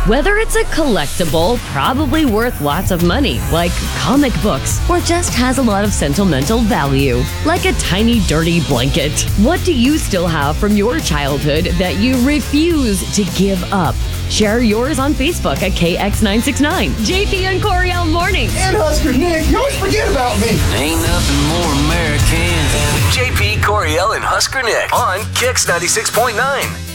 Whether it's a collectible, probably worth lots of money, like comic books, or just has a lot of sentimental value, like a tiny dirty blanket. What do you still have from your childhood that you refuse to give up? Share yours on Facebook at KX969. JP and Coriel Mornings. And Husker Nick, you always forget about me. Ain't nothing more American than JP, Coriel, and Husker Nick on KX 96.9.